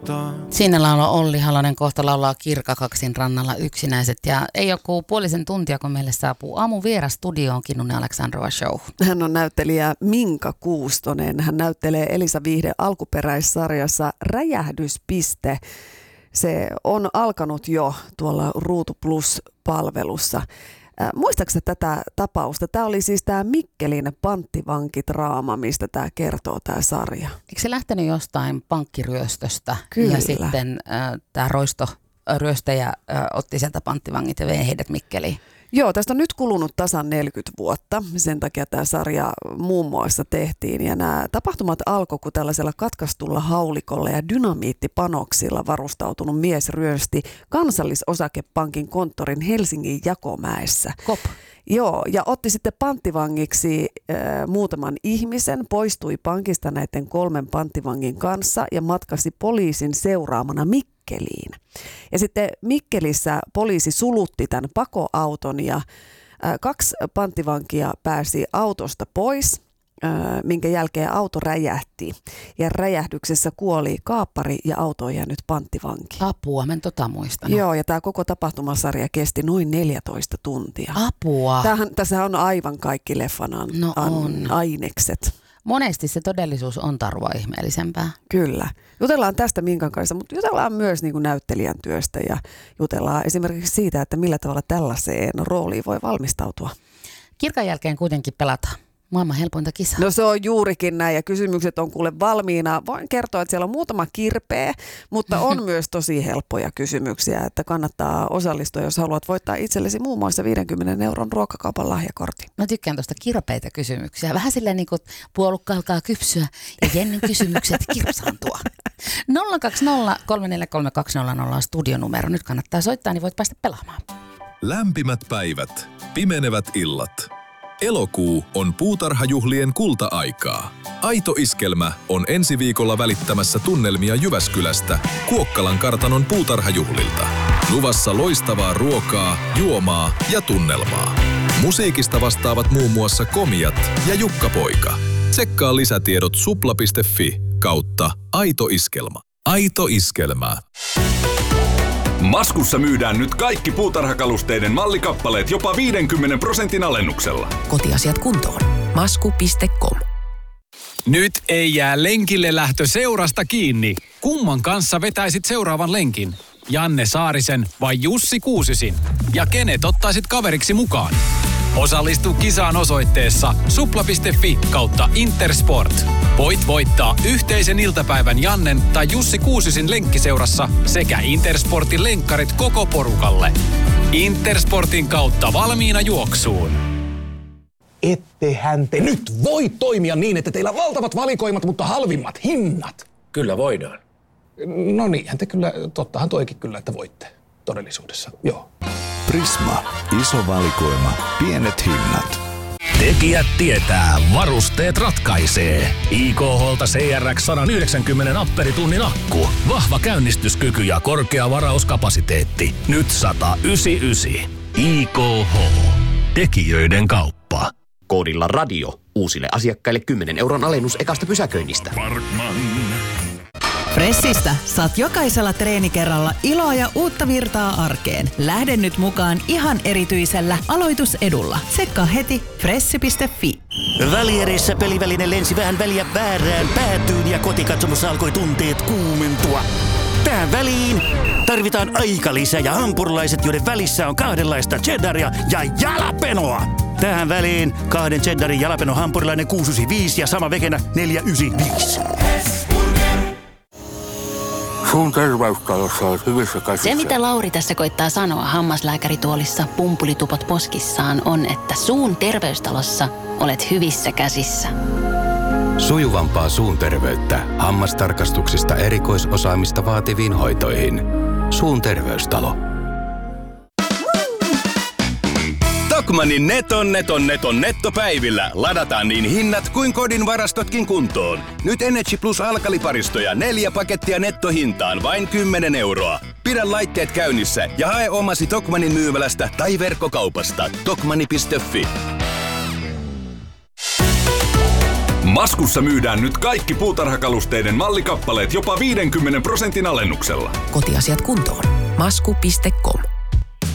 Siinä laulaa Olli Halonen, kohta laulaa Kirkakaksin rannalla Yksinäiset. Ja ei ole puolisen tuntia, kun meille saapuu aamun vieras studioon Kinnunen Aleksandrova Show. Hän on näyttelijä Minka Kuustonen. Hän näyttelee Elisa Vihde alkuperäissarjassa Räjähdyspiste. Se on alkanut jo tuolla Ruutu Plus-palvelussa. Muistaaksä tätä tapausta? Tämä oli siis tämä Mikkelin panttivankidraama, mistä tämä kertoo tämä sarja. Eikö se lähtenyt jostain pankkiryöstöstä? Kyllä. Ja sitten tämä ryöstäjä otti sieltä panttivangit ja vei heidät Mikkeliin. Joo, tästä on nyt kulunut tasan 40 vuotta. Sen takia tämä sarja muun muassa tehtiin. Ja nämä tapahtumat alkoi, kun tällaisella katkaistulla haulikolla ja dynamiittipanoksilla varustautunut mies ryösti Kansallisosakepankin konttorin Helsingin Jakomäessä. Kop. Joo, ja otti sitten panttivangiksi muutaman ihmisen, poistui pankista näiden 3 panttivangin kanssa ja matkasi poliisin seuraamana Mikkeliin. Ja sitten Mikkelissä poliisi sulutti tämän pakoauton ja 2 panttivankia pääsi autosta pois, minkä jälkeen auto räjähti. Ja räjähdyksessä kuoli kaappari ja auto on jäänyt panttivanki. Apua, mä en muistanut. Joo, ja tämä koko tapahtumasarja kesti noin 14 tuntia. Apua. Tässä on aivan kaikki leffan ainekset. Monesti se todellisuus on tarua ihmeellisempää. Kyllä. Jutellaan tästä Minkan kanssa, mutta jutellaan myös niin kuin näyttelijän työstä ja jutellaan esimerkiksi siitä, että millä tavalla tällaiseen rooliin voi valmistautua. Kirkan jälkeen kuitenkin pelataan maailman helpointa kisaa. No se on juurikin näin ja kysymykset on kuule valmiina. Voin kertoa, että siellä on muutama kirpeä, mutta on myös tosi helppoja kysymyksiä, että kannattaa osallistua, jos haluat voittaa itsellesi muun muassa 50 € ruokakaupan lahjakortin. Mä tykkään tuosta kirpeitä kysymyksiä. Vähän silleen niin kuin puolukka alkaa kypsyä ja Jennin kysymykset kirpsaantua. 020 343 200 on studionumero. Nyt kannattaa soittaa, niin voit päästä pelaamaan. Lämpimät päivät, pimenevät illat. Elokuu on puutarhajuhlien kulta-aikaa. Aito iskelmä on ensi viikolla välittämässä tunnelmia Jyväskylästä Kuokkalan kartanon puutarhajuhlilta. Luvassa loistavaa ruokaa, juomaa ja tunnelmaa. Musiikista vastaavat muun muassa Komiat ja Jukka Poika. Tsekkaa lisätiedot supla.fi/Aito Iskelma. Aito Iskelmä. Maskussa myydään nyt kaikki puutarhakalusteiden mallikappaleet jopa 50% alennuksella. Kotiasiat kuntoon. Masku.com. Nyt ei jää lenkille lähtö seurasta kiinni. Kumman kanssa vetäisit seuraavan lenkin? Janne Saarisen vai Jussi Kuusisin? Ja kenet ottaisit kaveriksi mukaan? Osallistu kisaan osoitteessa supla.fi/Intersport. Voit voittaa yhteisen iltapäivän Jannen tai Jussi Kuusisin lenkkiseurassa sekä Intersportin lenkkarit koko porukalle. Intersportin kautta valmiina juoksuun. Ettehän te nyt voi toimia niin, että teillä on valtavat valikoimat, mutta halvimmat hinnat. Kyllä voidaan. No niinhän te kyllä, tottahan toikin kyllä, että voitte todellisuudessa, joo. Prisma. Iso valikoima. Pienet hinnat. Tekijät tietää, varusteet ratkaisee. IKH:lta CRX 190 amperitunnin akku. Vahva käynnistyskyky ja korkea varauskapasiteetti. Nyt 199. IKH. Tekijöiden kauppa. Koodilla radio. Uusille asiakkaille 10 € alennus ekasta pysäköinnistä. Fressistä saat jokaisella treenikerralla iloa ja uutta virtaa arkeen. Lähde nyt mukaan ihan erityisellä aloitusedulla. Tsekkaa heti fressi.fi. Välierissä peliväline lensi vähän väliä väärään päätyyn ja kotikatsomossa alkoi tunteet kuumentua. Tähän väliin tarvitaan aikalisä ja hampurilaiset, joiden välissä on kahdenlaista cheddaria ja jalapenoa. Tähän väliin 2 cheddarin jalapeno hampurilainen 695 ja sama vekenä 495. Suun terveystalossa olet hyvissä käsissä. Se, mitä Lauri tässä koittaa sanoa hammaslääkärituolissa pumpulitupot poskissaan, on, että suun terveystalossa olet hyvissä käsissä. Sujuvampaa suun terveyttä hammastarkastuksista erikoisosaamista vaativiin hoitoihin. Suun terveystalo. Tokmannin neton nettopäivillä ladataan niin hinnat kuin kodin varastotkin kuntoon. Nyt Energy Plus alkaliparistoja 4 pakettia nettohintaan vain 10 €. Pidä laitteet käynnissä ja hae omasi Tokmannin myymälästä tai verkkokaupasta. Tokmanni.fi. Maskussa myydään nyt kaikki puutarhakalusteiden mallikappaleet jopa 50% alennuksella. Kotiasiat kuntoon. Masku.com.